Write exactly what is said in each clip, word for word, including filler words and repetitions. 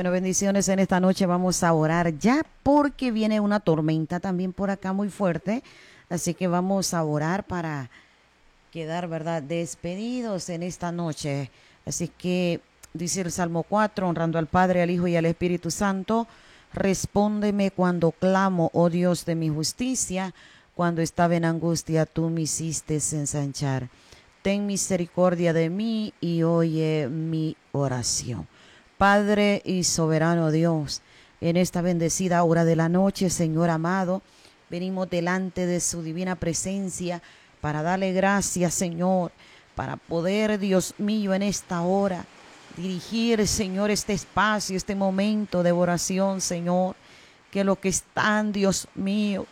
Bueno, bendiciones en esta noche. Vamos a orar ya porque viene una tormenta también por acá muy fuerte. Así que vamos a orar para quedar, ¿verdad?, despedidos en esta noche. Así que dice el Salmo cuatro, honrando al Padre, al Hijo y al Espíritu Santo. Respóndeme cuando clamo, oh Dios de mi justicia. Cuando estaba en angustia, tú me hiciste ensanchar. Ten misericordia de mí y oye mi oración. Padre y soberano Dios, en esta bendecida hora de la noche, Señor amado, venimos delante de su divina presencia para darle gracias, Señor, para poder, Dios mío, en esta hora dirigir, Señor, este espacio, este momento de oración, Señor, que lo que están, Dios mío,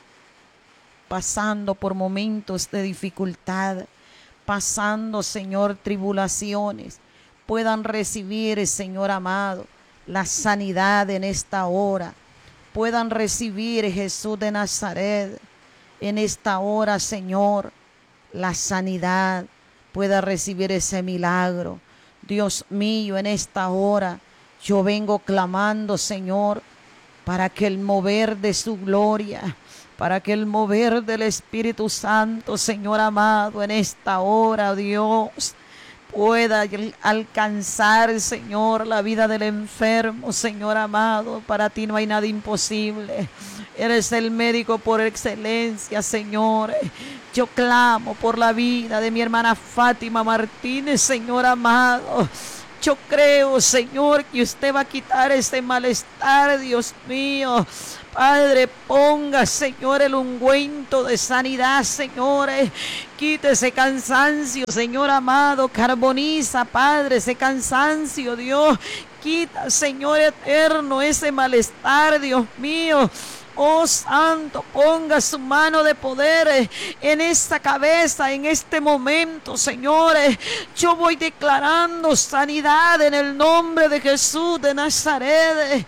pasando por momentos de dificultad, pasando, Señor, tribulaciones, puedan recibir, Señor amado, la sanidad en esta hora. Puedan recibir, Jesús de Nazaret, en esta hora, Señor, la sanidad. Pueda recibir ese milagro. Dios mío, en esta hora yo vengo clamando, Señor, para que el mover de su gloria, para que el mover del Espíritu Santo, Señor amado, en esta hora, Dios, pueda alcanzar, Señor, la vida del enfermo, Señor amado. Para ti no hay nada imposible. Eres el médico por excelencia, Señor. Yo clamo por la vida de mi hermana Fátima Martínez, Señor amado. Yo creo, Señor, que usted va a quitar ese malestar, Dios mío. Padre, ponga, Señor, el ungüento de sanidad, Señor. Quite ese cansancio, Señor amado. Carboniza, Padre, ese cansancio, Dios. Quita, Señor eterno, ese malestar, Dios mío. Oh Santo, ponga su mano de poder en esta cabeza, en este momento, señores. Yo voy declarando sanidad en el nombre de Jesús de Nazaret.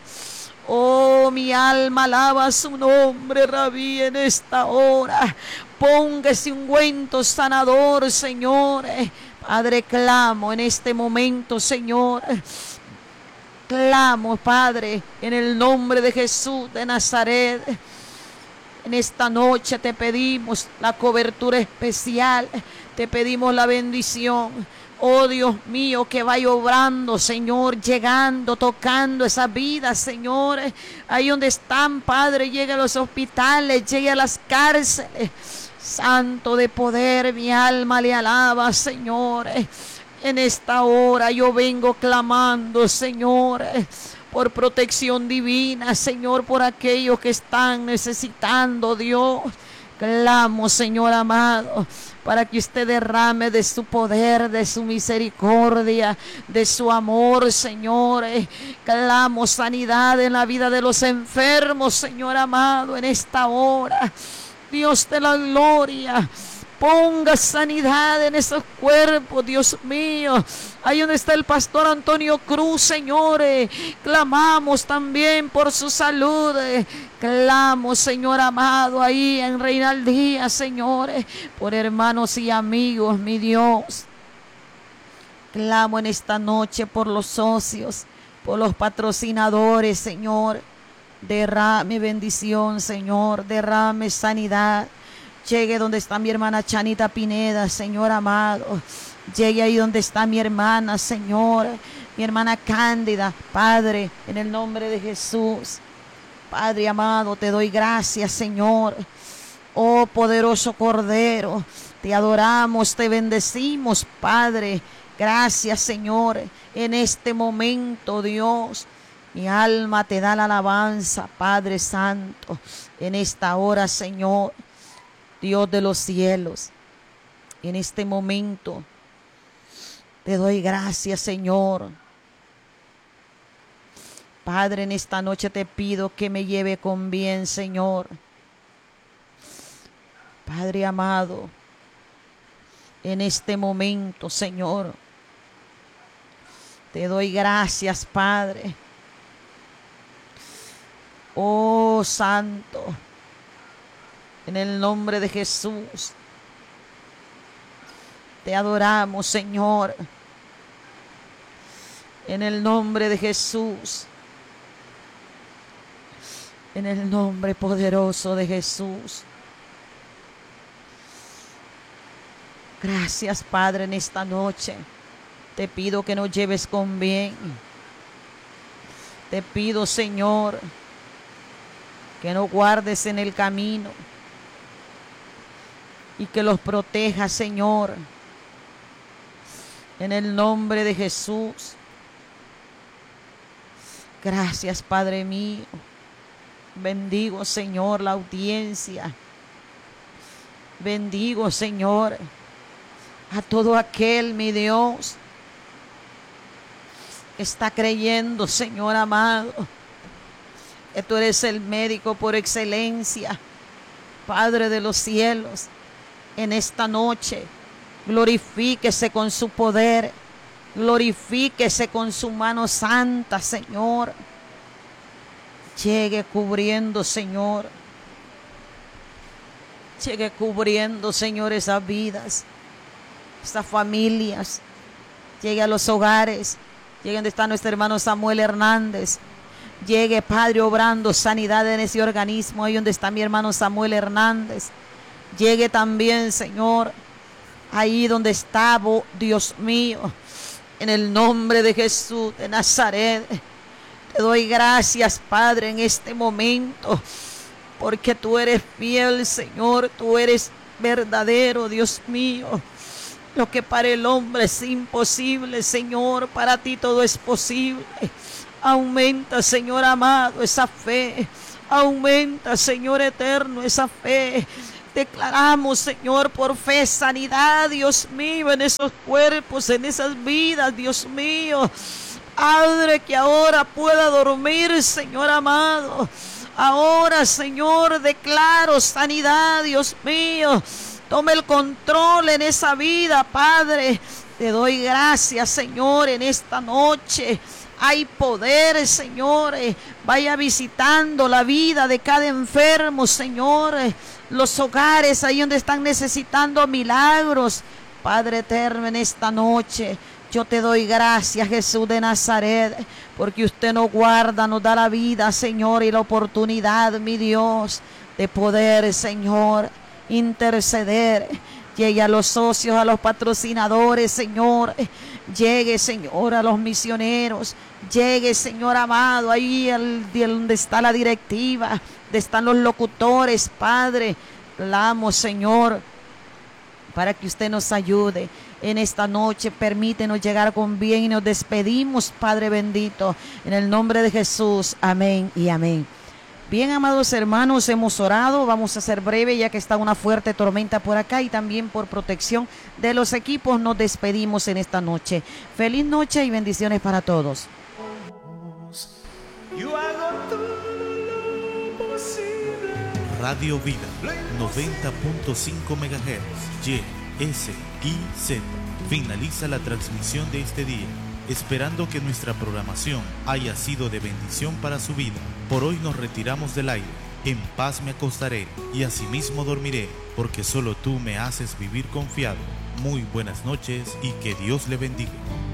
Oh, mi alma alaba su nombre, Rabí, en esta hora. Ponga ese ungüento sanador, señores. Padre, clamo en este momento, Señor. Clamo, Padre, en el nombre de Jesús de Nazaret. En esta noche te pedimos la cobertura especial. Te pedimos la bendición. Oh Dios mío, que vaya obrando, Señor, llegando, tocando esas vidas, Señor. Ahí donde están, Padre, llegue a los hospitales, llegue a las cárceles. Santo de poder, mi alma le alaba, Señor. En esta hora yo vengo clamando, Señor, por protección divina, Señor, por aquellos que están necesitando, Dios. Clamo, Señor amado, para que usted derrame de su poder, de su misericordia, de su amor, Señor. Clamo sanidad en la vida de los enfermos, Señor amado, en esta hora. Dios de la gloria, ponga sanidad en esos cuerpos, Dios mío. Ahí donde está el pastor Antonio Cruz, señores. Clamamos también por su salud. Clamo, Señor amado, ahí en Reinaldía, señores, por hermanos y amigos, mi Dios. Clamo en esta noche por los socios, por los patrocinadores, Señor. Derrame bendición, Señor. Derrame sanidad. Llegue donde está mi hermana Chanita Pineda, Señor amado. Llegue ahí donde está mi hermana, Señor. Mi hermana Cándida, Padre, en el nombre de Jesús. Padre amado, te doy gracias, Señor. Oh poderoso Cordero, te adoramos, te bendecimos, Padre. Gracias, Señor, en este momento, Dios. Mi alma te da la alabanza, Padre Santo, en esta hora, Señor. Dios de los cielos, en este momento te doy gracias, Señor. Padre, en esta noche te pido que me lleve con bien, Señor. Padre amado, en este momento, Señor, te doy gracias, Padre. Oh Santo, en el nombre de Jesús, te adoramos, Señor. En el nombre de Jesús, En el nombre poderoso de Jesús. Gracias, Padre, en esta noche. Te pido que nos lleves con bien. Te pido, Señor, que nos guardes en el camino y que los protejas, Señor, en el nombre de Jesús. Gracias, Padre mío. Bendigo, Señor, la audiencia. Bendigo, Señor, a todo aquel, mi Dios, que está creyendo, Señor amado, que tú eres el médico por excelencia, Padre de los cielos. En esta noche, glorifíquese con su poder, glorifíquese con su mano santa, Señor. Llegue cubriendo, Señor. Llegue cubriendo, Señor, esas vidas, esas familias. Llegue a los hogares. Llegue donde está nuestro hermano Samuel Hernández. Llegue, Padre, obrando sanidad en ese organismo, ahí donde está mi hermano Samuel Hernández. Llegue también, Señor, ahí donde está, Dios mío, en el nombre de Jesús de Nazaret. Te doy gracias, Padre, en este momento, porque tú eres fiel, Señor, tú eres verdadero, Dios mío. Lo que para el hombre es imposible, Señor, para ti todo es posible. Aumenta, Señor amado, esa fe. Aumenta, Señor eterno, esa fe. Declaramos, Señor, por fe, sanidad, Dios mío, en esos cuerpos, en esas vidas, Dios mío. Padre, que ahora pueda dormir, Señor amado. Ahora, Señor, declaro sanidad, Dios mío. Tome el control en esa vida, Padre. Te doy gracias, Señor, en esta noche. Hay poder, Señor. Vaya visitando la vida de cada enfermo, Señor. Los hogares ahí donde están necesitando milagros. Padre eterno, en esta noche yo te doy gracias, Jesús de Nazaret, porque usted nos guarda, nos da la vida, Señor, y la oportunidad, mi Dios, de poder, Señor, interceder. Llegue a los socios, a los patrocinadores, Señor. Llegue, Señor, a los misioneros. Llegue, Señor amado, ahí al, donde está la directiva, donde están los locutores, Padre. Clamo, Señor, para que usted nos ayude en esta noche. Permítenos llegar con bien y nos despedimos, Padre bendito, en el nombre de Jesús. Amén y amén. Bien, amados hermanos, hemos orado. Vamos a ser breve ya que está una fuerte tormenta por acá y también por protección de los equipos nos despedimos en esta noche. Feliz noche y bendiciones para todos. Radio Vida noventa punto cinco megahertz Y S I Z finaliza la transmisión de este día, esperando que nuestra programación haya sido de bendición para su vida. Por hoy nos retiramos del aire. En paz me acostaré y asimismo dormiré, porque solo tú me haces vivir confiado. Muy buenas noches y que Dios le bendiga.